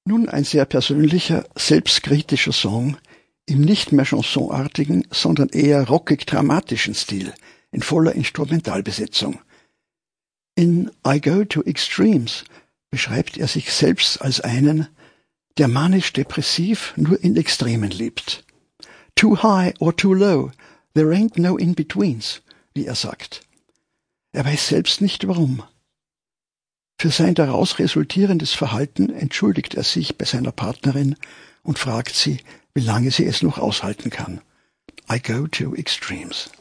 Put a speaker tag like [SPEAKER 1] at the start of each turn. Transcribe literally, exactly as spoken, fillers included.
[SPEAKER 1] Nun ein sehr persönlicher, selbstkritischer Song im nicht mehr chansonartigen, sondern eher rockig-dramatischen Stil, in voller Instrumentalbesetzung. In I Go to Extremes beschreibt er sich selbst als einen, der manisch-depressiv nur in Extremen lebt. Too high or too low, there ain't no in-betweens, wie er sagt. Er weiß selbst nicht warum. Für sein daraus resultierendes Verhalten entschuldigt er sich bei seiner Partnerin und fragt sie, wie lange sie es noch aushalten kann. I go to extremes.